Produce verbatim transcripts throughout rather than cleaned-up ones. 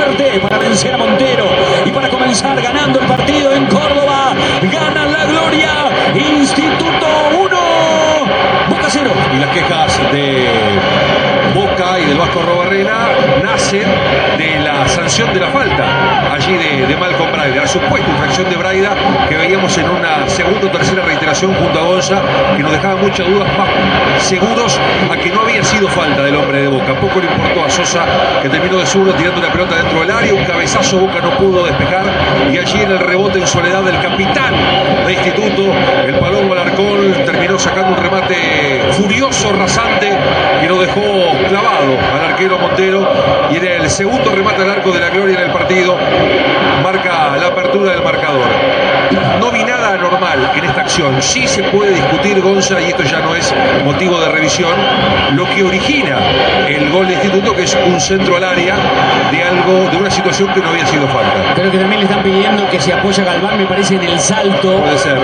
fuerte para vencer a Montero y para comenzar ganando el partido en Córdoba. Gana la Gloria. Instituto uno, Boca cero. Y las quejas de Boca y del Vasco Arrobarrena nacen de la sanción de la falta allí de, de Malcom Braida, la supuesta infracción de Braida que veíamos en una segunda o tercera reiteración junto a Gonza, que nos dejaba muchas dudas, más seguros a que no había sido falta del hombre de Boca. Poco le importó a Sosa, que terminó de zurdo tirando una pelota dentro del área, un cabezazo Boca no pudo despejar, y allí en el rebote en soledad del capitán de Instituto, el Palomo Alarcón, terminó sacando un remate furioso, rasante, que lo dejó clavado al arquero Montero, y era el segundo remate al arco de la Gloria en el partido. Marca la apertura del marcador. No vi nada anormal en esta acción. Sí se puede discutir, Gonza, y esto ya no es motivo de revisión, lo que origina el gol de Instituto, que es un centro al área de algo, de una situación que no había sido falta. Creo que también le están pidiendo que se apoya a Galván, me parece, en el salto. Puede ser.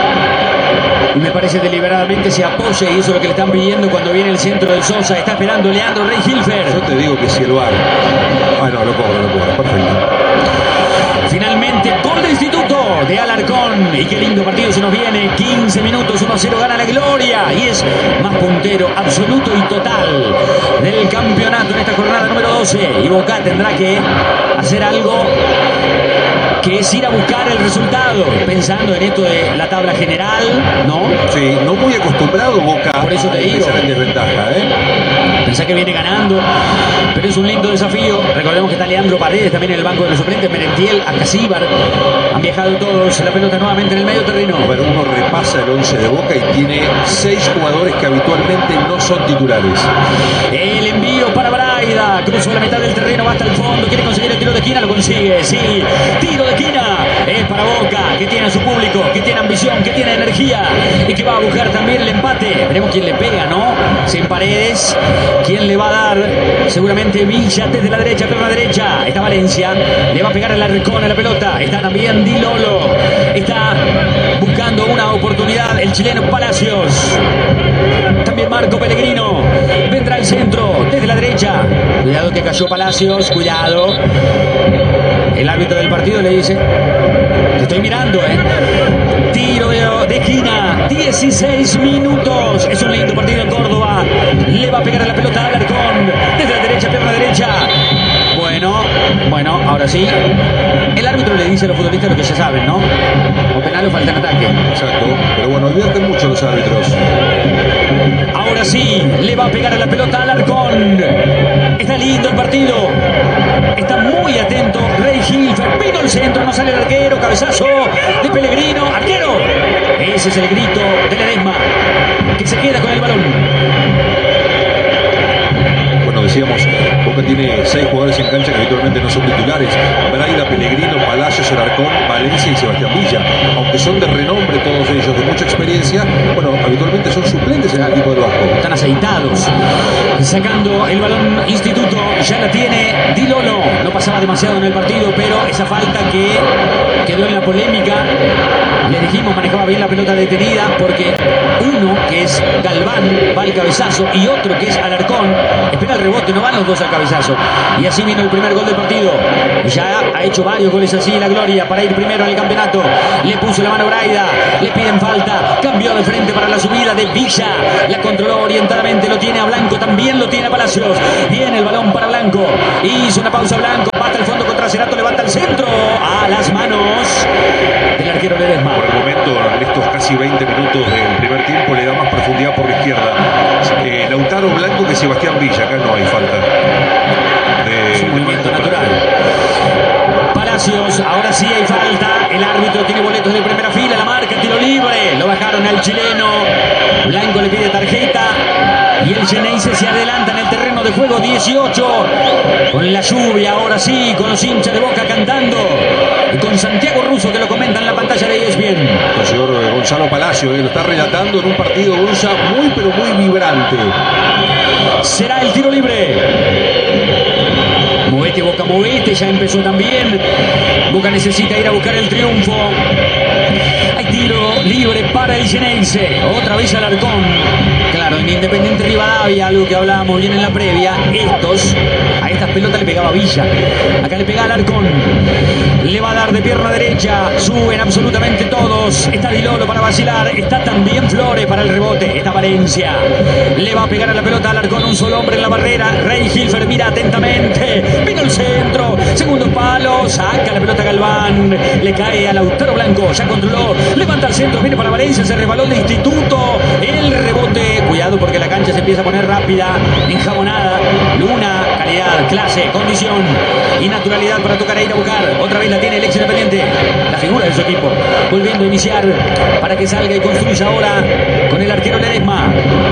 Y me parece deliberadamente se apoya, y eso es lo que le están pidiendo cuando viene el centro del Sosa. Está esperando Leandro Rey Hilfer. Yo te digo que si el V A R... Ah, no, lo cobra, lo cobra, perfecto. Finalmente, gol de Instituto de Alarcón. Y qué lindo partido se nos viene. quince minutos, uno a cero gana la Gloria. Y es más puntero absoluto y total del campeonato en esta jornada número doce. Y Boca tendrá que hacer algo, que es ir a buscar el resultado, pensando en esto de la tabla general, ¿no? Sí, no muy acostumbrado Boca. Por eso te digo. En desventaja, ¿eh? Pensá que viene ganando, pero es un lindo desafío. Recordemos que está Leandro Paredes también en el banco de los suplentes, Merentiel, Acasíbar. Han viajado todos, la pelota nuevamente en el medio terreno. Bueno, uno repasa el once de Boca y tiene seis jugadores que habitualmente no son titulares. El envío para Braida, cruzó la mitad del terreno, va hasta el fondo, quiere conseguir el tiro de esquina, lo consigue, sí, tiro de esquina, es para Boca, que tiene a su público, que tiene ambición, que tiene energía y que va a buscar también el empate. Veremos quién le pega, ¿no? Sin Paredes, quién le va a dar, seguramente Villa desde la derecha, pero la derecha, está Valencia, le va a pegar el Alarcón a la pelota, está también Di Lolo, está buscando una oportunidad el chileno Palacios, también Marco Pellegrino, vendrá el centro desde la derecha, cuidado que cayó Palacios, cuidado. El árbitro del partido le dice: te estoy mirando, eh. Tiro de, de esquina, dieciséis minutos. Es un lindo partido en Córdoba. Le va a pegar a la pelota a Alarcón. Desde la derecha, pierna derecha. Bueno, bueno, ahora sí. El árbitro le dice a los futbolistas lo que ya saben, ¿no? O penal o falta en ataque. Exacto. Pero bueno, advierten mucho los árbitros. Ahora sí, le va a pegar a la pelota a Alarcón. Está lindo el partido. Está muy atento Rey Hilfer. Vino el centro, no sale el arquero. Cabezazo de Pellegrino. ¡Arquero! Ese es el grito de Ledesma, que se queda con el balón. Bueno, decíamos, Boca tiene seis jugadores en cancha que habitualmente no son titulares: Braida, Pellegrino, Palacios, Alarcón, Valencia y Sebastián Villa. Aunque son de renombre todos ellos, de mucha experiencia, bueno, habitualmente son suplentes en el equipo del Vasco. Están aceitados. Sacando el balón Instituto, ya la tiene Di Lolo. No pasaba demasiado en el partido, pero esa falta que quedó en la polémica, le dijimos, manejaba bien la pelota detenida, porque uno, que es Galván, va al cabezazo, y otro, que es Alarcón, espera el rebote, no van los dos al cabezazo. Y así vino el primer gol del partido. Ya ha hecho varios goles así la Gloria para ir primero en el campeonato. Le puso la mano Braida, le piden falta, cambió de frente para la subida de Villa, la controló orientadamente, lo tiene a Blanco, también lo tiene a Palacios. Viene el balón para Blanco, hizo una pausa Blanco, pata el fondo contra Cerato, levanta el centro, a las manos del arquero Ledesma. Por el momento, en estos casi veinte minutos del primer tiempo, le da más profundidad por la izquierda eh, Lautaro Blanco que Sebastián Villa. Acá no hay falta. De, es un movimiento natural. Palacios, ahora sí hay falta. El árbitro tiene boletos de primera fila, la marca, tiro libre. Lo bajaron al chileno. Blanco le pide tarjeta. Y el Geneise se adelanta en el terreno de juego. dieciocho. Con la lluvia, ahora sí, con los hinchas de Boca cantando. Y con Santiago Russo, que lo comenta en la pantalla de E S P N. El señor Gonzalo Palacio, eh, lo está relatando en un partido Gonza muy pero muy vibrante. Será el tiro libre. Movete, Boca, movete. Ya empezó también. Boca necesita ir a buscar el triunfo. Hay tiro. Tiro libre para el Xeneize. Otra vez Alarcón. Claro, en Independiente Rivadavia, algo que hablábamos bien en la previa. Estos, a estas pelotas le pegaba Villa. Acá le pega Alarcón. Le va a dar de pierna derecha. Suben absolutamente todos. Está Di Lolo para vacilar. Está también Flores para el rebote. Está Valencia. Le va a pegar a la pelota Alarcón. Un solo hombre en la barrera. Rey Hilfer mira atentamente. Vino el centro. Segundo palo. Saca la pelota Galván. Le cae a Lautaro Blanco. Ya controló. Levanta el centro. Viene para Valencia. Se resbaló de Instituto. El rebote. Cuidado porque la cancha se empieza a poner rápida. Enjabonada. Luna. Calidad. Clase. Condición. Y naturalidad para tocar e ir a buscar. Otra vez la tiene el ex Independiente. La figura de su equipo. Volviendo a iniciar para que salga y construya ahora con el arquero Ledesma.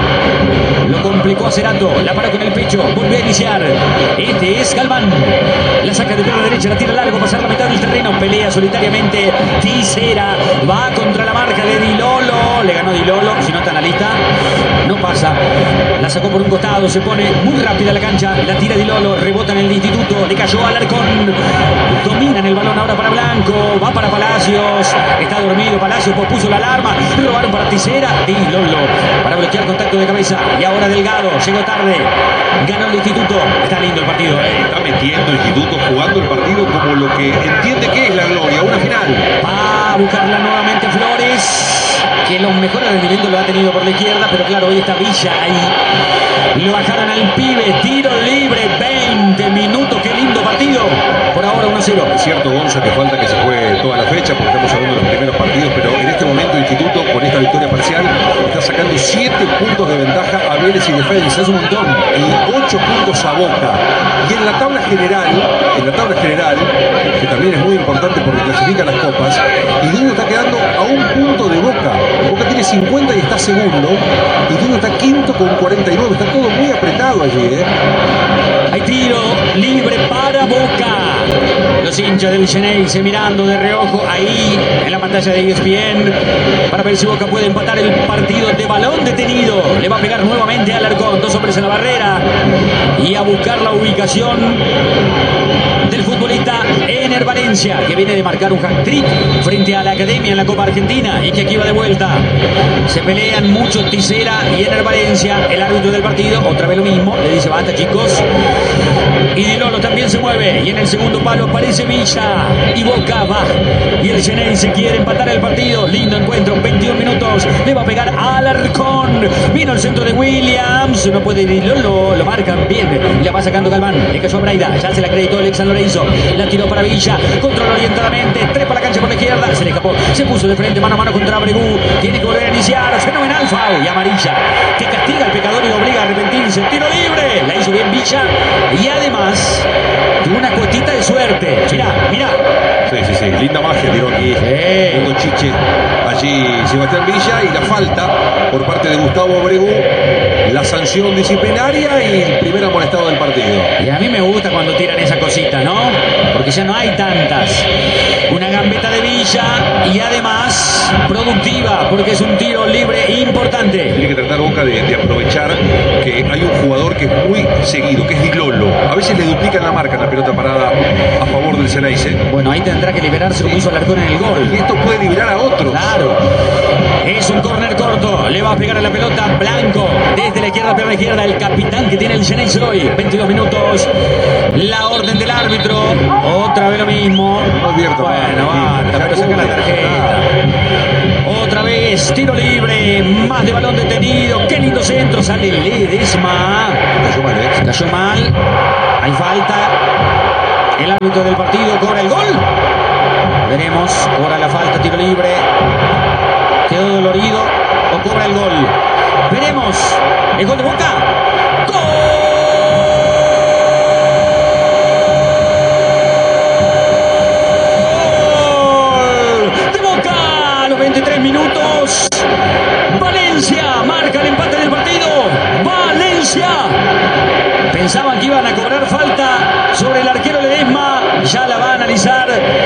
Lo complicó a Cerato. La paró con el pecho. Volvió a iniciar. Este es Galván. La saca de pierna derecha. La tira largo. Pasar la mitad del terreno. Pelea solitariamente. Tisera. Va contra la marca de Di Lolo. Le ganó Di Lolo. Si no está en la lista, no pasa. La sacó por un costado. Se pone muy rápida la cancha. La tira Di Lolo. Rebota en el Instituto. Le cayó a Alarcón. Dominan el balón ahora para Blanco. Va para Palacios. Está dormido Palacios. Pospuso la alarma. Robaron para Tisera. Di Lolo para bloquear contacto de cabeza. Y ahora Delgado. Llegó tarde. Ganó el Instituto. Está lindo el partido, ¿eh? Está metiendo el Instituto, jugando el partido como lo que entiende que es la gloria. Una final. Va a buscarla nuevamente Flores, que los mejores rendimientos lo ha tenido por la izquierda, pero claro, hoy está Villa ahí. Lo bajaron al pibe, tiro libre, veinte minutos, qué lindo partido. Por ahora uno cero. Es cierto, Gonza, que falta que se juegue toda la fecha, porque estamos hablando de los primeros partidos, pero en este momento el Instituto, con esta victoria parcial, está sacando siete puntos de ventaja a Vélez y Defensa, es un montón, y ocho puntos a Boca. Y en la tabla general, en la tabla general, que también es muy importante porque clasifica las copas, Instituto está quedando a un punto de Boca. Boca tiene cincuenta y está segundo, Instituto está quinto con cuarenta y nueve, está todo muy apretado allí, ¿eh? Hay tiro libre para Boca. Los hinchas del Xeneize mirando de reojo ahí en la pantalla de E S P N para ver si Boca puede empatar el partido de balón detenido. Le va a pegar nuevamente a Alarcón, dos hombres en la barrera y a buscar la ubicación del futbolista Ener Valencia, que viene de marcar un hat-trick frente a la Academia en la Copa Argentina y que aquí va de vuelta. Se pelean mucho Tisera y Ener Valencia, el árbitro del partido, otra vez lo mismo, le dice basta chicos. Y Di Lolo también se mueve y en el segundo palo aparece Villa y Boca va. Y el Xeneize quiere empatar el partido. Lindo encuentro, veintiún minutos. Le va a pegar a Alarcón. Vino el centro de Williams. No puede Di Lolo. Lo marcan bien. La va sacando Galván. Le cayó a Braida. Ya se la acreditó el ex San Lorenzo. La tiró para Villa. Controla orientadamente. Trepa la cancha por la izquierda. Se le escapó. Se puso de frente mano a mano contra Bregú. Tiene que volver a iniciar. Fenomenal foul. Y amarilla. Que castiga al pecador y lo obliga a arrepentirse. Tiro libre. La hizo bien Villa. Y además tuvo una cuotita de suerte. Mirá, mirá. Sí, sí, sí. Linda magia tiró aquí. Sí. Lindo chiche. Allí Sebastián Villa y la falta por parte de Gustavo Bregú. La sanción disciplinaria y el primer amonestado del partido. Y a mí me gusta cuando tiran esa cosita, ¿no? Porque ya no hay tantas. Una gambeta de Villa y además productiva, porque es un tiro libre importante. Tiene que tratar Boca de, de aprovechar que hay un jugador que es muy seguido, que es Di Lolo. A veces le duplican la marca en la pelota parada a favor del Xeneize. Bueno, ahí tendrá que liberarse como hizo Alarcón en el gol. Y esto puede liberar a otros. Claro. Es un córner corto. Le va a pegar a la pelota Blanco. Desde la izquierda, pierna izquierda, el capitán que tiene el Xeneize hoy. veintidós minutos. La orden del árbitro. Otra vez lo mismo. No advierto. Bueno, basta, pero saca la tarjeta. Otra vez, tiro libre. Más de balón detenido. Qué lindo centro. Sale Ledesma. Cayó mal, ¿eh? Cayó mal. Hay falta. El árbitro del partido cobra el gol. Veremos. Cobra la falta, tiro libre. Quedó dolorido o cobra el gol. Veremos. El gol de Boca. ¡Gol! De Boca a los veintitrés minutos. Valencia marca el empate del partido. Valencia. Pensaban que iban a cobrar falta sobre el arquero Ledesma. Ya la va a analizar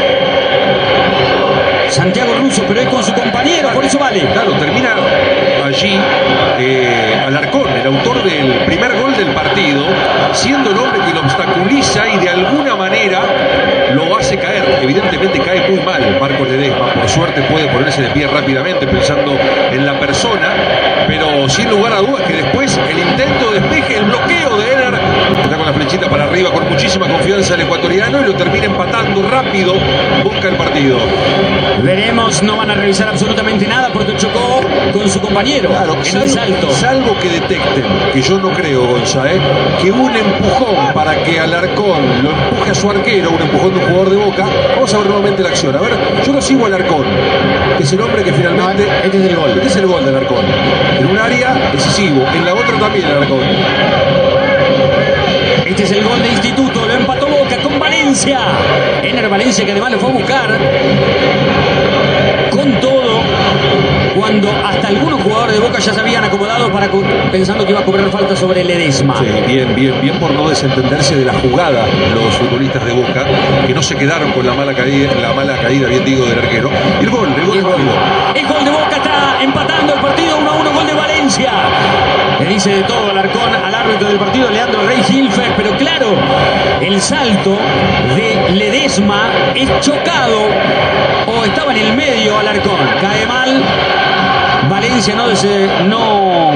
Santiago Russo, pero es con su compañero, por eso vale. Claro, termina allí eh, Alarcón, el autor del primer gol del partido, siendo el hombre que lo obstaculiza y de alguna manera lo hace caer. Evidentemente cae muy mal Marcos Ledesma por suerte puede ponerse de pie rápidamente pensando en la persona, pero sin lugar a dudas que después el intento de despeje, el bloqueo de Ener, está con la flechita para arriba con muchísima confianza el ecuatoriano y lo termina empatando rápido, busca el partido. Veremos, no van a revisar absolutamente nada porque chocó con su compañero Claro, en salvo, el salto. salvo que detecten, que yo no creo, Gonza, ¿eh? que un empujón para que Alarcón lo empuje a su arquero, un empujón de un jugador de Boca. Vamos a ver nuevamente la acción. A ver, yo lo sigo a Alarcón, que es el hombre que finalmente... No, este es el gol. Este es el gol de Alarcón. En un área decisivo, en la otra también Alarcón. Este es el gol de Instituto, lo empató Boca con Valencia. Ener Valencia, que además lo fue a buscar con todo, cuando hasta algunos jugadores de Boca ya se habían acomodado para pensando que iba a cobrar falta sobre Ledesma. Sí, bien, bien, bien por no desentenderse de la jugada los futbolistas de Boca, que no se quedaron con la mala caída, la mala caída, bien digo, del arquero. Y el gol, el gol Y el es válido. El gol de Boca está empatando el partido uno a uno, gol de Valencia. Le dice de todo Alarcón al árbitro del partido, Leandro Rey Hilfer, pero claro, el salto de Ledesma es chocado o estaba en el medio Alarcón, cae mal. Valencia no, dese, no,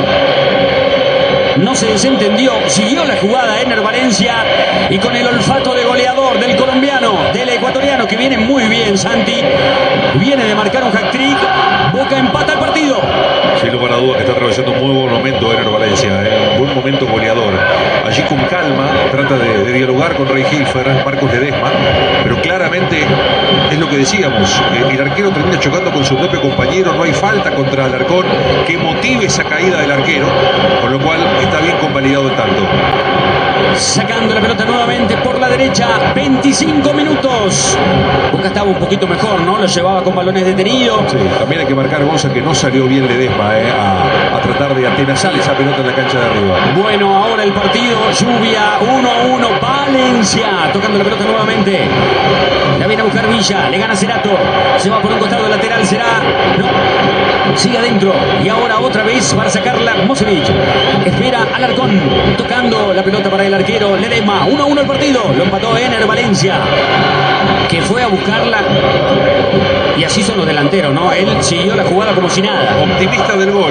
no se desentendió, siguió la jugada Ener Valencia y con el olfato de goleador del colombiano, del ecuatoriano, que viene muy bien, Santi, viene de marcar un hat-trick, Boca empata el partido. Sin lugar a dudas que está atravesando un muy buen momento Ener Valencia, ¿eh? Un buen momento goleador. Allí con calma trata de, de dialogar con Rey Hilfer, Marcos Ledesma, pero claramente es lo que decíamos, eh, el arquero termina chocando con su propio compañero, no hay falta contra Alarcón que motive esa caída del arquero, con lo cual está bien convalidado el tanto. Sacando la pelota nuevamente por la derecha, veinticinco minutos. Boca estaba un poquito mejor, ¿no? Lo llevaba con balones detenidos. Sí, también hay que marcar, Gonza, que no salió bien Ledesma eh, a, a tratar de atenazar esa pelota en la cancha de arriba. Bueno, ahora el partido, lluvia, uno a uno, Valencia, tocando la pelota nuevamente. La viene a buscar Villa, le gana Cerato, se va por un costado lateral, será... No, sigue adentro, y ahora otra vez para sacarla Mosevic. Espera Alarcón, tocando la pelota para el arquero Ledesma, uno a uno el partido, lo empató Ener Valencia, que fue a buscarla, y así son los delanteros, ¿no? Él siguió la jugada como si nada. Optimista del gol.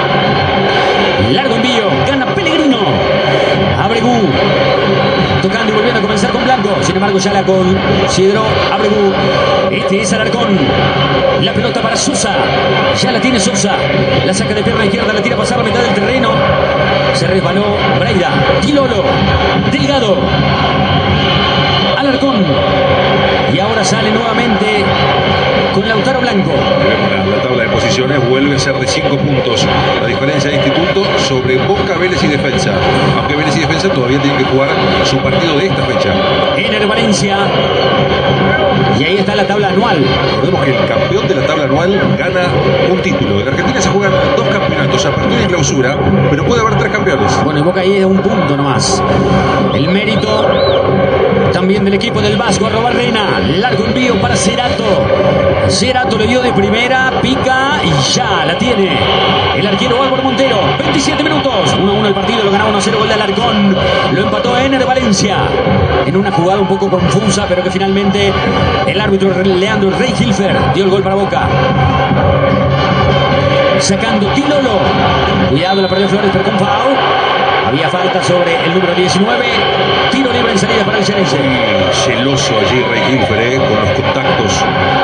Largo envío, gana Pellegrino. Abregu, tocando y volviendo a comenzar con Blanco. Sin embargo, ya la consideró Abregu. Este es Alarcón. La pelota para Sosa. Ya la tiene Sosa. La saca de pierna izquierda, la tira a pasar a la mitad del terreno. Se resbaló Braida. Quilolo. Delgado. Alarcón. Y ahora sale nuevamente con Lautaro Blanco. La, la tabla de posiciones vuelve a ser de cinco puntos. La diferencia de Instituto sobre Boca, Vélez y Defensa. Aunque Vélez y Defensa todavía tienen que jugar su partido de esta fecha. Ener Valencia. Y ahí está la tabla anual. Recordemos que el campeón de la tabla anual gana un título. En Argentina se juegan dos campeonatos, apertura y clausura, pero puede haber tres campeones. Bueno, y Boca ahí es un punto nomás. El mérito también del equipo del Vasco Arrobarrena. Largo envío para Cerato. Cerato le dio de primera, pica y ya la tiene el arquero Álvaro Montero. veintisiete minutos, uno a uno el partido, lo ganaba uno a cero, gol de Alarcón. Lo empató Ener Valencia en una jugada un poco confusa, pero que finalmente el árbitro Leandro Rey Hilfer dio el gol para Boca. Sacando Quilolo. Cuidado, la perdió Flores, pero con foul. Había falta sobre el número diecinueve. Tiro libre en salida para el Xerese. Celoso allí Rey Hilfer, eh, con los contactos.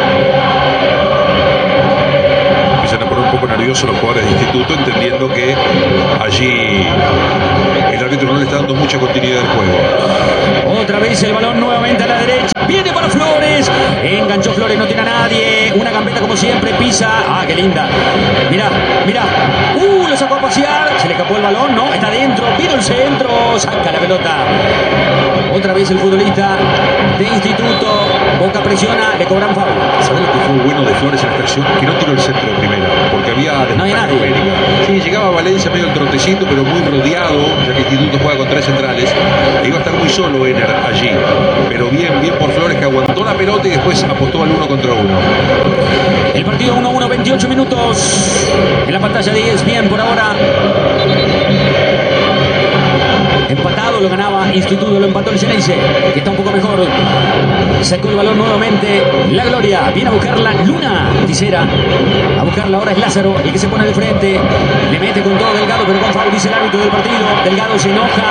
Empiezan a poner un poco nerviosos los jugadores de Instituto, entendiendo que allí el árbitro no le está dando mucha continuidad al juego. Otra vez el balón nuevamente a la derecha. Viene para Flores. Enganchó Flores, no tiene a nadie. Una gambeta como siempre, pisa. Ah, qué linda. Mirá, mirá. Uh, lo sacó a pasear. Se le escapó el balón, no, está dentro. Vino el centro. Saca la pelota. Otra vez el futbolista de Instituto. Boca presiona, le cobran foul. ¿Sabés lo que fue bueno de Flores en esta acción? Que no tiró el centro de primera, porque había No hay nadie. numérica. Sí, llegaba a Valencia medio el trotecito, pero muy rodeado, ya que Instituto juega con tres centrales. E iba a estar muy solo Ener allí. Pero bien, bien por Flores, que aguantó la pelota y después apostó al uno contra uno. El partido uno a uno, veintiocho minutos. En la pantalla de E S P N por ahora. empatado, lo ganaba Instituto, lo empató el Xeneize, que está un poco mejor. Sacó el balón nuevamente la Gloria, viene a buscarla Luna, Tisera, a buscarla ahora es Lázaro, el que se pone de frente, le mete con todo Delgado, pero con foul, dice el árbitro del partido. Delgado se enoja.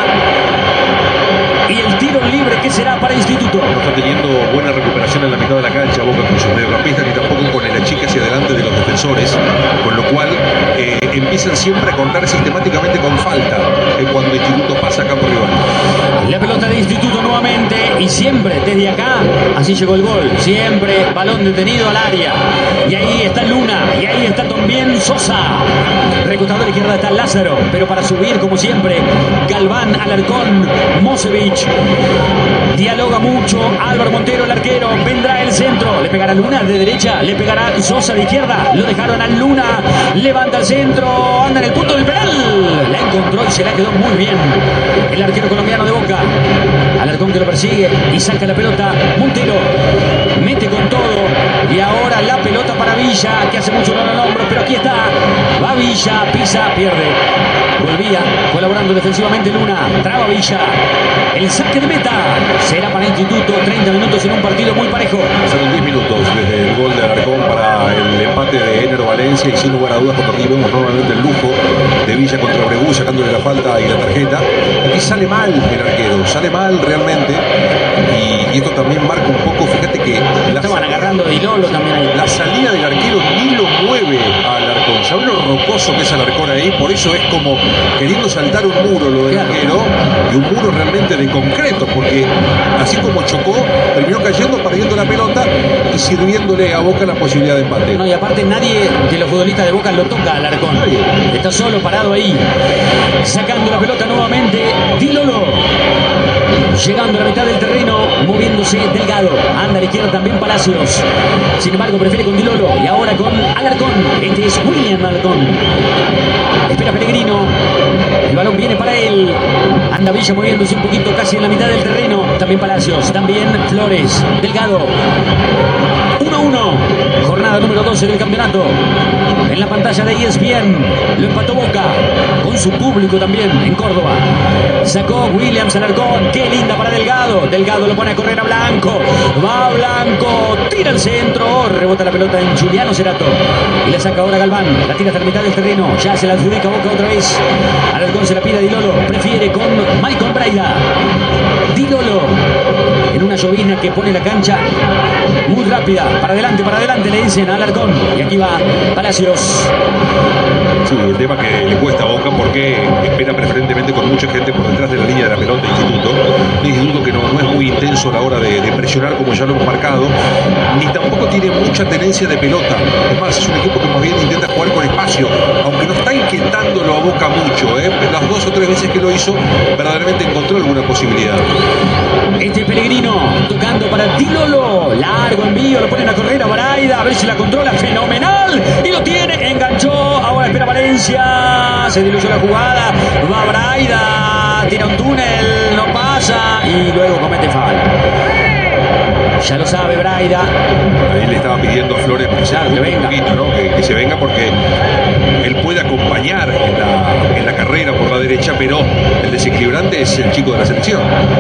Y el tiro libre que será para Instituto. No está teniendo buena recuperación en la mitad de la cancha Boca con sus mediocampistas, ni tampoco con el achique hacia adelante de los defensores, con lo cual eh, empiezan siempre a contar sistemáticamente con falta eh, cuando Instituto pasa a campo rival. La pelota de Instituto nuevamente y siempre desde acá, así llegó el gol, siempre balón detenido al área. Y ahí está Luna, y ahí está también Sosa. Recostado a la izquierda está Lázaro, pero para subir como siempre, Galván, Alarcón, Mosevich. Dialoga mucho Álvaro Montero, el arquero, vendrá el centro, le pegará Luna de derecha, le pegará Sosa de izquierda, lo dejaron a Luna, levanta el centro, anda en el punto del penal, la encontró y se la quedó muy bien el arquero colombiano de Boca. Alarcón que lo persigue y saca la pelota, Montero mete con todo y ahora la pelota para Villa, que hace mucho no lo nombro, pero aquí está, va Villa, pisa, pierde, volvía, colaborando defensivamente Luna, traba Villa, el saque de meta será para Instituto, treinta minutos en un partido muy parejo. Pasaron diez minutos desde el gol de Alarcón para el empate de Enero Valencia y sin lugar a dudas cuando aquí vemos nuevamente el lujo de Villa contra Bregú sacándole la falta y la tarjeta. Aquí sale mal el arquero, sale mal realmente y, y esto también marca un poco, fíjate que la, estaban agarrando de Lolo también ahí. La salida del arquero ni lo mueve a Alarcón, ¿sabes lo rocoso que es Alarcón ahí? Por eso es como queriendo saltar un muro lo del claro. arquero, y un muro realmente de concreto, porque así como chocó, terminó cayendo, perdiendo la pelota y sirviéndole a Boca la posibilidad de empate. No, y aparte nadie de los futbolistas de Boca lo toca al Alarcón. Está solo parado ahí. Sacando la pelota nuevamente, Di Lolo. Llegando a la mitad del terreno, moviéndose Delgado. Anda a la izquierda también Palacios. Sin embargo, prefiere con Di Lolo. Y ahora con Alarcón. Este es William Alarcón. Espera Pellegrino. El balón viene para él. Anda Villa moviéndose un poquito casi en la mitad del terreno. También Palacios. También Flores. Delgado. uno a uno. Jornada número doce del campeonato. En la pantalla de E S P N. Lo empató Boca. Con su público también en Córdoba. Sacó Williams Alarcón. Qué linda para Delgado. Delgado lo pone a correr a Blanco. Va Blanco. Tira el centro. Rebota la pelota en Juliano Cerato. Y la saca ahora Galván. La tira hasta la mitad del terreno. Ya se la adjudica Boca otra vez. Alarcón se la pide a Di Lolo. Prefiere con Michael Braida. Di Lolo. En una llovizna que pone la cancha muy rápida. Para adelante, para adelante le dicen a Alarcón. Y aquí va Palacios. Sí, el tema que le cuesta a Boca porque espera preferentemente con mucha gente por detrás de la línea de la pelota de Instituto. Un Instituto que no, no es muy intenso a la hora de, de presionar como ya lo hemos marcado, ni tampoco tiene mucha tenencia de pelota. Es más, es un equipo que más bien intenta jugar con espacio, aunque no está inquietándolo a Boca mucho, ¿eh? Las dos o tres veces que lo hizo, verdaderamente encontró alguna posibilidad. Este Pellegrino tocando para Di Lolo. Largo envío, lo ponen a correr a Braida, a ver si la controla, fenomenal. Y lo tiene, enganchó. Ahora espera Valencia. Se diluyó la jugada. Va Braida. Tira un túnel, no pasa. Y luego comete falta. Ya lo sabe Braida. Ahí le estaba pidiendo a Flores que se, claro, que venga. Un poquito, ¿no? que, que se venga porque él puede acompañar en la, en la carrera por la derecha, pero el desequilibrante es el chico de la selección.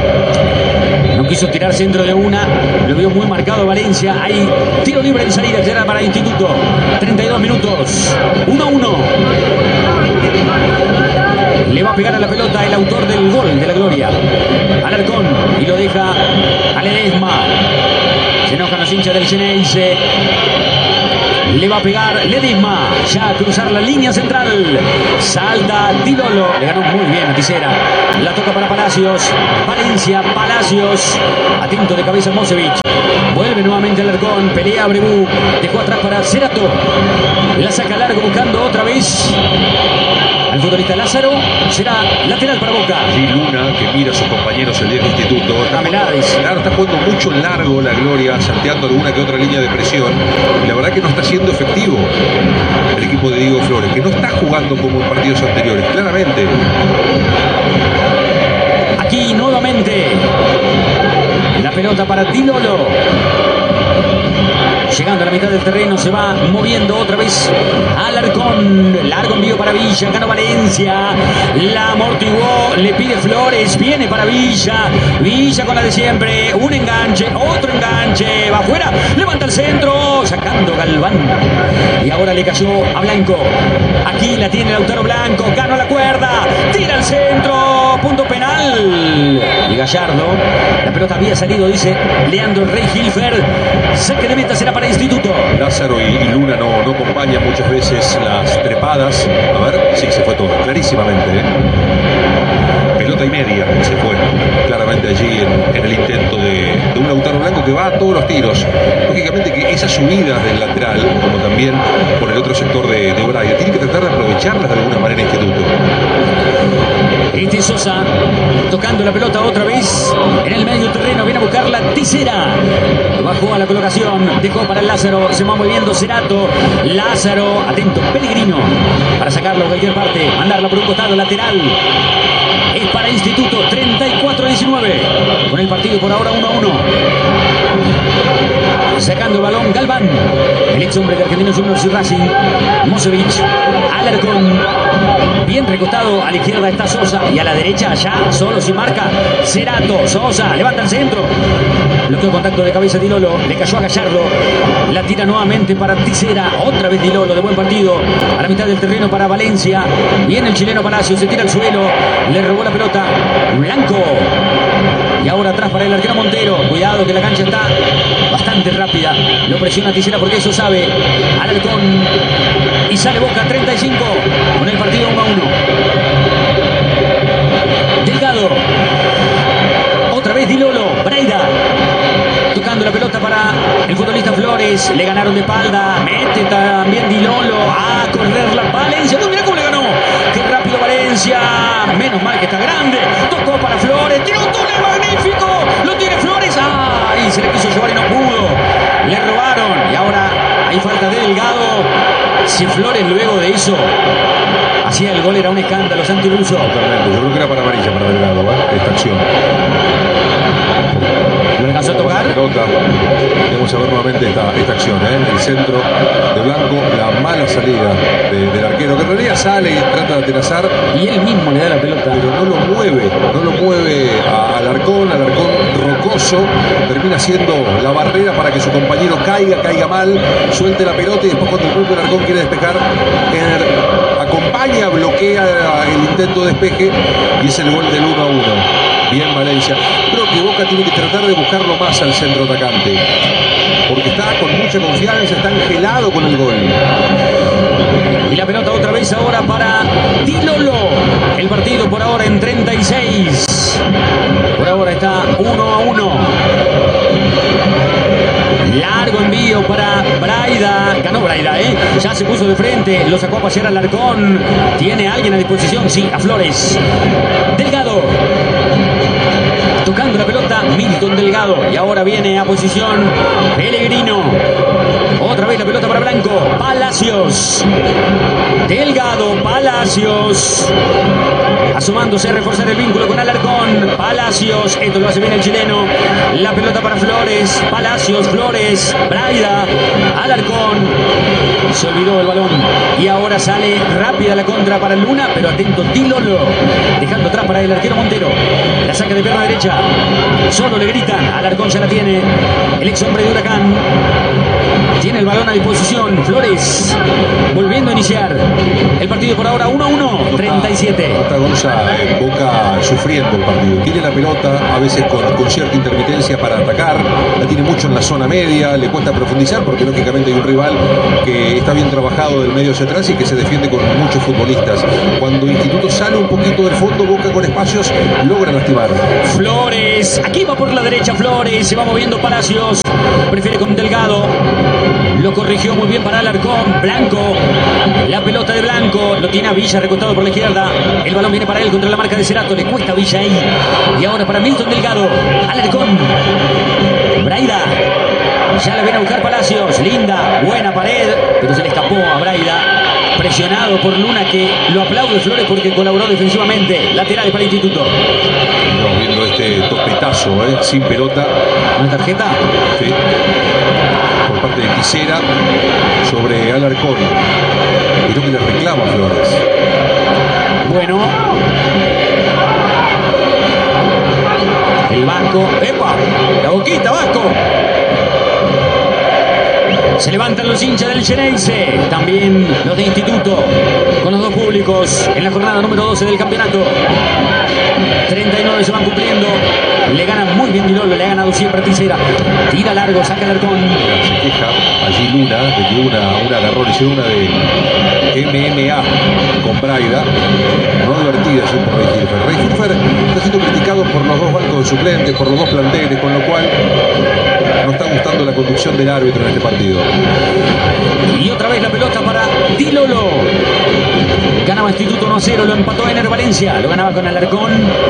No quiso tirar centro de una, lo vio muy marcado Valencia. Hay tiro libre en salida, será para Instituto. treinta y dos minutos, uno a uno. Le va a pegar a la pelota el autor del gol de la Gloria, Alarcón, y lo deja a Ledesma. Se enojan los hinchas del Xeneize. Le va a pegar Ledesma, ya a cruzar la línea central. Salta Di Lolo, le ganó muy bien a Tisera. La toca para Palacios. Valencia, Palacios. Atento de cabeza Mosevich. Vuelve nuevamente Alarcón, pelea Bregú. Dejó atrás para Cerato. La saca largo buscando otra vez al futbolista Lázaro. Será lateral para Boca. Y Luna, que mira a sus compañeros el día del Instituto. Está jugando, claro, está jugando mucho largo la Gloria, salteando alguna que otra línea de presión. Y la verdad que no está siendo efectivo el equipo de Diego Flores, que no está jugando como en partidos anteriores, claramente. Aquí nuevamente la pelota para Di Lolo. Llegando a la mitad del terreno, se va moviendo otra vez Alarcón. Largo envío para Villa, ganó Valencia. La amortiguó, le pide Flores, viene para Villa. Villa con la de siempre. Un enganche, otro enganche. Va afuera, levanta el centro, sacando Galván. Y ahora le cayó a Blanco. Aquí la tiene Lautaro Blanco, ganó la cuerda, tira al centro, punto penal. Y Gallardo, la pelota había salido, dice Leandro Rey Hilfer. Saque de meta será para Instituto. Lázaro y, y Luna no, no acompañan muchas veces las trepadas. A ver, sí, se fue todo, clarísimamente, ¿eh? Pelota y media se fue claramente allí en, en el intento de, de un Lautaro Blanco que va a todos los tiros. Lógicamente que esas subidas del lateral, como también por el otro sector de, de Braida, tiene que tratar de aprovecharlas de alguna manera Instituto. Este Sosa tocando la pelota otra vez en el medio terreno, viene a buscar la Tisera, bajó a la colocación, dejó para el Lázaro, se va moviendo Cerato, Lázaro, atento, Pellegrino para sacarlo a cualquier parte, mandarlo por un costado lateral. Es para Instituto, treinta y cuatro a diecinueve, con el partido por ahora uno a uno. Sacando el balón Galván, el ex hombre de Argentinos Juniors y Racing. Mosevic, Alarcón, bien recostado, a la izquierda está Sosa y a la derecha allá, solo sin marca, Cerato. Sosa, levanta el centro, bloqueó contacto de cabeza Di Lolo, le cayó a Gallardo, la tira nuevamente para Tisera, otra vez Di Lolo, de buen partido, a la mitad del terreno para Valencia, viene el chileno Palacio, se tira al suelo, le robó la pelota, Blanco. Y ahora atrás para el arquero Montero. Cuidado que la cancha está bastante rápida. Lo presiona Tisera porque eso sabe. Alarcón. Y sale Boca treinta y cinco. Con el partido uno a uno. Delgado. Otra vez Di Lolo. Braida. Tocando la pelota para el futbolista Flores. Le ganaron de espalda. Mete también Di Lolo. A correr la Valencia. No, mira cómo le ganó. Qué rápido Valencia. Menos mal que está grande. Tocó para Flores. Tiene un túnel magnífico. Lo tiene Flores. ¡Ay! Se le quiso llevar y no pudo. Le robaron. Y ahora hay falta de Delgado. Si Flores luego de eso hacía el gol, era un escándalo. Santi Russo. Totalmente. Yo creo que era para amarilla para Delgado, ¿eh? Esta acción. ¿Lo alcanzó a tocar? Pelota. Vamos a ver nuevamente esta, esta acción, ¿eh? El centro de Blanco, la mala salida de, del arquero, que en realidad sale y trata de atenazar. Y él mismo le da la pelota. Pero no lo mueve, no lo mueve a Alarcón, Alarcón rocoso, termina siendo la barrera para que su compañero caiga, caiga mal, suelte la pelota y después cuando el propio Alarcón quiere despejar, er, acompaña, bloquea el intento de despeje y es el gol del uno a uno. Bien Valencia. Creo que Boca tiene que tratar de buscarlo más al centro atacante, porque está con mucha confianza, está angelado con el gol. Y la pelota otra vez ahora para Di Lolo. El partido por ahora en treinta y seis. Por ahora está uno a uno. Largo envío para Braida. Ganó Braida, ¿eh? Ya se puso de frente. Lo sacó a pasear al Alarcón. ¿Tiene alguien a disposición? Sí, a Flores. Delgado. Tocando la pelota, Milton Delgado. Y ahora viene a posición Pellegrino. Otra vez la pelota para Blanco. Palacios. Delgado, Palacios. Asomándose a reforzar el vínculo con Alarcón. Palacios. Esto lo hace bien el chileno. La pelota para Flores. Palacios, Flores. Braida. Alarcón. Se olvidó el balón. Y ahora sale rápida la contra para Luna. Pero atento Di Lolo. Dejando atrás para el arquero Montero. La saca de pierna derecha. Solo le gritan. Alarcón ya la tiene. El ex hombre de Huracán. Tiene el balón a disposición. Flores volviendo a iniciar el partido por ahora uno a uno. treinta y siete. Está Gonza, eh, Boca sufriendo el partido. Tiene la pelota a veces con, con cierta intermitencia para atacar. La tiene mucho en la zona media. Le cuesta profundizar porque lógicamente hay un rival que está bien trabajado del medio hacia atrás y que se defiende con muchos futbolistas. Cuando Instituto sale un poquito del fondo, Boca con espacios logra lastimar. Flores. Aquí va por la derecha Flores. Se va moviendo Palacios. Prefiere con Delgado. Lo corrigió muy bien para Alarcón. Blanco. La pelota de Blanco. Lo tiene a Villa recostado por la izquierda. El balón viene para él contra la marca de Cerato. Le cuesta a Villa ahí. Y ahora para Milton Delgado. Alarcón. Braida. Ya la viene a buscar Palacios. Linda. Buena pared. Pero se le escapó a Braida. Presionado por Luna, que lo aplaude Flores porque colaboró defensivamente. Laterales para el Instituto. Estamos viendo este topetazo, ¿eh? Sin pelota. ¿Una tarjeta? Sí. Por parte de Tisera sobre Alarcón. Y lo que le reclama Flores. Bueno. El Vasco. ¡Epa! La boquita, Vasco. Se levantan los hinchas del Xeneize, también los de Instituto, con los dos públicos en la jornada número doce del campeonato. treinta y nueve se van cumpliendo. Le gana muy bien Di Lolo, le ha ganado siempre a Tisera. Tira largo, saca el Alarcón. Se queja allí Luna de que una, una agarró, le hicieron una de M M A con Braida. No divertida, sí, por Rey Hilfer. Rey Hilfer está siendo criticado por los dos bancos de suplentes, por los dos planteles, con lo cual no está gustando la conducción del árbitro en este partido. Y otra vez la pelota para Di Lolo. Ganaba Instituto uno a cero, lo empató Ener Valencia, lo ganaba con Alarcón.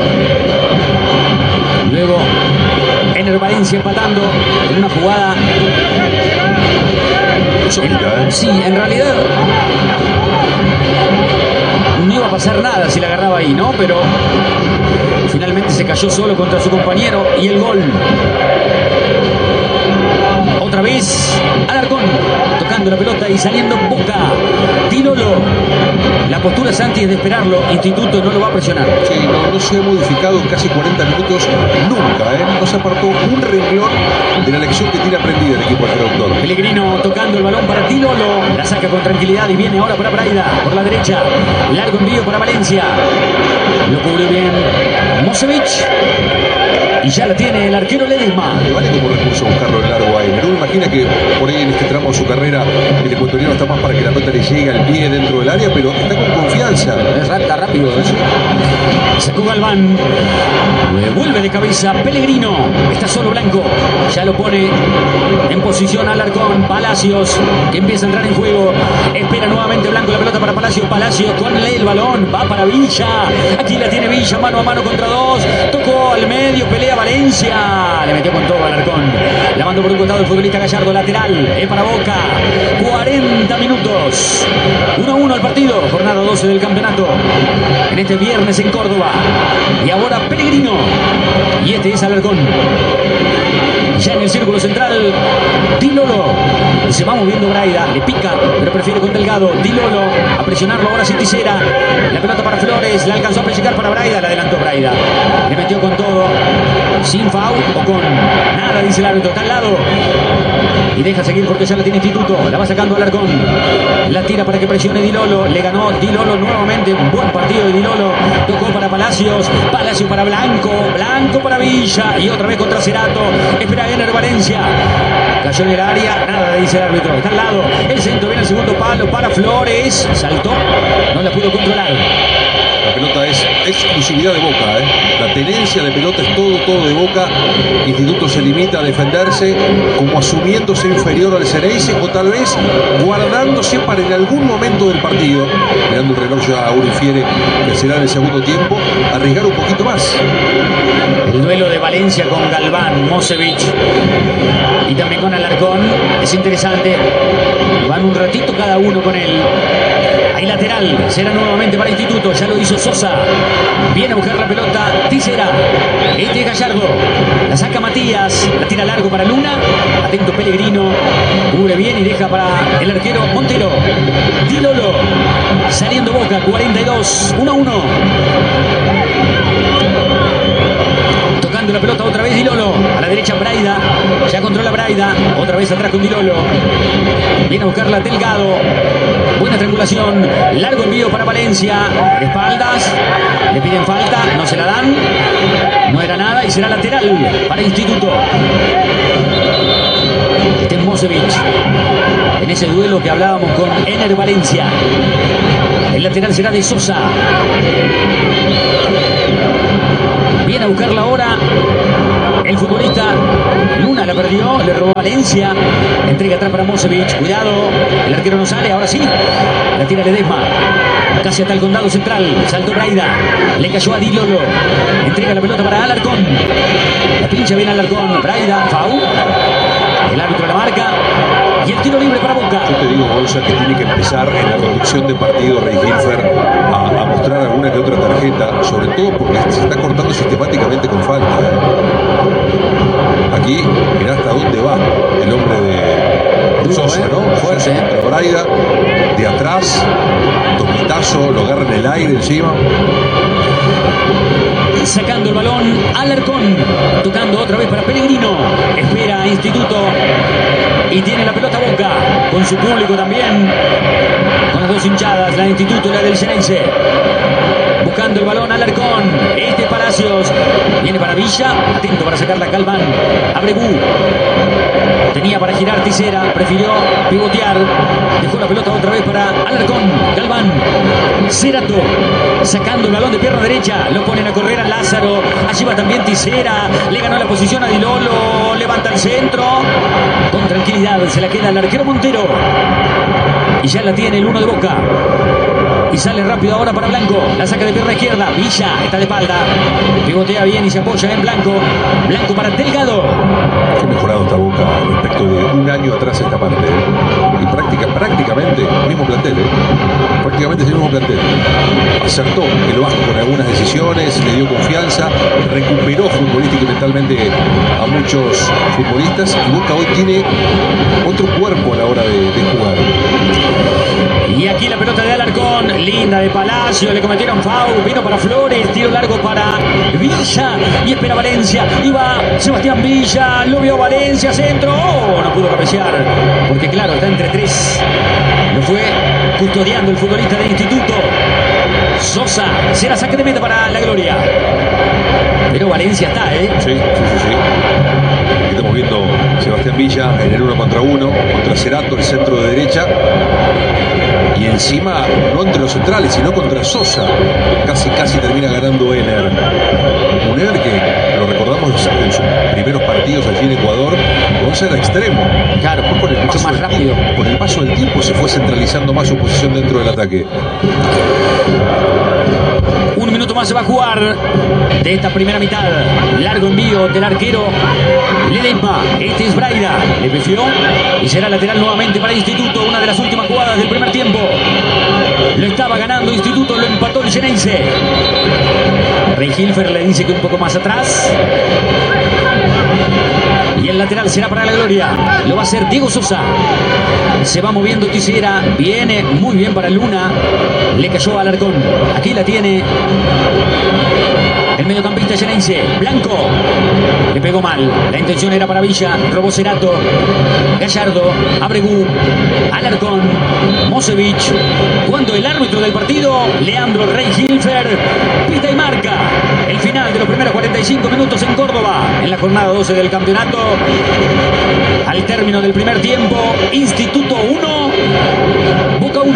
Luego Ener Valencia empatando en una jugada. Sólida, ¿eh? Sí, en realidad no iba a pasar nada si la agarraba ahí, ¿no? Pero finalmente se cayó solo contra su compañero y el gol. Otra vez Alarcón tocando la pelota y saliendo Boca. Di Lolo. La postura Santi es de esperarlo. Instituto no lo va a presionar. Sí, no, no se ha modificado en casi cuarenta minutos nunca, ¿eh? No se apartó un renglón de la lección que tiene aprendida el equipo del traductor. Pellegrino tocando el balón para Di Lolo. La saca con tranquilidad y viene ahora para Braida. Por la derecha. Largo envío para Valencia. Lo cubrió bien Mosevich. Y ya la tiene el arquero Ledesma. Le vale como recurso buscarlo en largo ahí. Pero imagina que por ahí en este tramo de su carrera el ecuatoriano está más para que la pelota le llegue al pie dentro del área, pero está con confianza. Es rapta rápido, ¿eh? Sacó Galván. Vuelve de cabeza Pellegrino. Está solo Blanco. Ya lo pone en posición Alarcón. Palacios, que empieza a entrar en juego. Espera nuevamente Blanco la pelota para Palacios. Palacios con el balón. Va para Villa. Aquí la tiene Villa. Mano a mano contra dos. Tocó al medio. Pelea Valencia. Le metió con todo Alarcón. La mandó por un costado el futbolista Gallardo. Lateral. Es para Boca. cuarenta minutos. uno a uno el partido. Jornada doce del campeonato. En este viernes en Córdoba. Y ahora Pellegrino. Y este es Alarcón. Ya en el círculo central, Di Lolo. Y se va moviendo Braida. Le pica, pero prefiere con Delgado. Di Lolo a presionarlo ahora sin Tisera. La pelota para Flores. La alcanzó a presionar para Braida. La adelantó Braida. Le metió con todo. Sin foul o con nada, dice el árbitro. Está al lado. Y deja seguir porque ya la tiene Instituto. La va sacando Alarcón. La tira para que presione Di Lolo. Le ganó Di Lolo nuevamente. Un buen partido de Di Lolo. Tocó para Palacios. Palacios para Blanco. Blanco para Villa. Y otra vez contra Cerato. Espera Ener Valencia. Cayó en el área. Nada, dice el árbitro. Está al lado. El centro viene al segundo palo para Flores. Saltó. No la pudo controlar. La pelota es exclusividad de Boca, ¿eh? La tenencia de pelota es todo, todo de Boca. Instituto se limita a defenderse como asumiéndose inferior al Xeneize o tal vez guardándose para en algún momento del partido, mirando el reloj ya uno infiere que será en el segundo tiempo, arriesgar un poquito más. El duelo de Valencia con Galván, Mosevich y también con Alarcón es interesante. Van un ratito cada uno con él. Ahí lateral, será nuevamente para Instituto, ya lo hizo Sosa. Viene a buscar la pelota, Tisera. Este es Gallardo. La saca Matías, la tira largo para Luna. Atento Pellegrino, cubre bien y deja para el arquero Montero. Di Lolo, saliendo Boca, cuarenta y dos, uno a uno. Tocando la pelota otra vez Di Lolo. A la derecha Braida. Ya controla Braida. Otra vez atrás con Di Lolo. Viene a buscarla Delgado. Buena triangulación. Largo envío para Valencia. De espaldas. Le piden falta. No se la dan. No era nada y será lateral para Instituto. Este es Mosevich. En ese duelo que hablábamos con Ener Valencia. El lateral será de Sosa. Viene a buscarla ahora el futbolista. Luna la perdió, le robó Valencia. Entrega atrás para Mosevich. Cuidado, el arquero no sale, ahora sí. La tira Ledesma. Casi hasta el condado central. Saltó Braida. Le cayó a Di Lolo. Entrega la pelota para Alarcón. La pincha bien Alarcón. Braida, foul. El árbitro la marca. Y el tiro libre para Boca. Yo te digo, Bolsa, que tiene que empezar en la conducción de partido Rey Hilfer a, a mostrar alguna que otra tarjeta, sobre todo porque se está cortando sistemáticamente con falta, ¿eh? Aquí, mirá hasta dónde va el hombre de Sosa, ¿eh? ¿no? Fuerte. Sosa, Braida, de atrás, toquitazo, lo agarra en el aire encima. Sacando el balón, Alarcón, tocando otra vez para Pellegrino, espera Instituto y tiene la pelota Boca, con su público también, con las dos hinchadas, la de Instituto y la del Xeneize. Buscando el balón Alarcón, este Palacios, viene para Villa, atento para sacarla Galván, Abregú, tenía para girar Tisera, prefirió pivotear, dejó la pelota otra vez para Alarcón, Galván, Cerato, sacando el balón de pierna derecha, lo ponen a correr a Lázaro, allí va también Tisera, le ganó la posición a Di Lolo, levanta el centro, con tranquilidad se la queda el arquero Montero, y ya la tiene el uno de Boca. Y sale rápido ahora para Blanco. La saca de pierna izquierda. Villa está de espalda. Pivotea bien y se apoya en Blanco. Blanco para Delgado. Qué mejorado está Boca respecto de un año atrás esta parte. ¿eh? Y práctica, prácticamente mismo plantel. ¿eh? Prácticamente es el mismo plantel. Acertó el Vasco con algunas decisiones, le dio confianza, recuperó futbolística y mentalmente a muchos futbolistas. Y Boca hoy tiene otro cuerpo a la hora de, de jugar. Y aquí la pelota de Alarcón, linda de Palacio, le cometieron foul, vino para Flores, tiro largo para Villa y espera Valencia, y va Sebastián Villa, lo vio Valencia, centro, oh, no pudo cabecear, porque claro, está entre tres, lo fue custodiando el futbolista del Instituto. Sosa, será saque de meta para la Gloria, pero Valencia está, ¿eh? Sí, sí, sí, sí. Aquí estamos viendo Sebastián Villa en el uno contra uno, contra Cerato, el centro de derecha. Y encima, no entre los centrales, sino contra Sosa. Casi, casi termina ganando Ener. Un Ener que, lo recordamos en sus primeros partidos allí en Ecuador, con ser extremo. Claro, con el mucho más rápido. Tiempo, con el paso del tiempo se fue centralizando más su posición dentro del ataque. Un minuto más se va a jugar de esta primera mitad. Largo envío del arquero Ledesma. Este es Braida. Le pefió y será lateral nuevamente para Instituto. Una de las últimas jugadas del primer tiempo. Lo estaba ganando Instituto, lo empató el Xeneize. Reinhilfer le dice que un poco más atrás. Y el lateral será para la Gloria. Lo va a hacer Diego Sosa. Se va moviendo Tisera. Viene muy bien para Luna. Le cayó a Alarcón. Aquí la tiene el mediocampista Xeneize. Blanco. Le pegó mal. La intención era para Villa. Robó Cerato. Gallardo. Abregú. Alarcón. Mosevich. Cuando el árbitro del partido, Leandro Reinhilfer, pita y marca el final de los primeros cuarenta y cinco minutos en Córdoba, en la jornada doce del campeonato. Al término del primer tiempo, Instituto uno, Boca uno.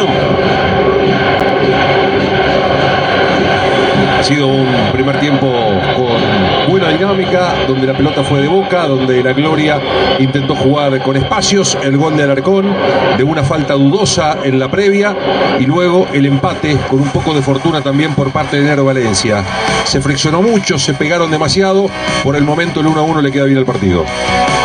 Ha sido un primer tiempo con buena dinámica, donde la pelota fue de Boca, donde la Gloria intentó jugar con espacios, el gol de Alarcón, de una falta dudosa en la previa, y luego el empate con un poco de fortuna también por parte de Ener Valencia. Se friccionó mucho, se pegaron demasiado, por el momento el uno a uno le queda bien al partido.